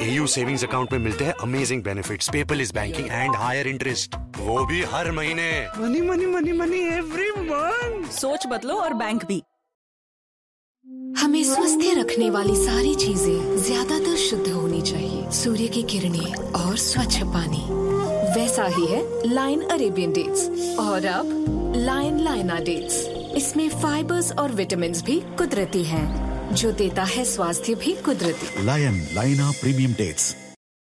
AU savings account में मिलते हैं amazing benefits, paperless banking and higher interest, वो भी हर महीने। Money money money money every month. सोच बदलो और बैंक भी। हमें स्वस्थ रखने वाली सारी चीजें ज्यादातर शुद्ध होनी चाहिए। सूर्य की किरणें और स्वच्छ पानी, वैसा ही है लाइन अरेबियन डेट्स। और अब लाइन लाइना डेट्स, इसमें फाइबर्स और विटामिन्स भी कुदरती हैं, जो देता है स्वास्थ्य भी कुदरती। लायन लाइना प्रीमियम डेट्स,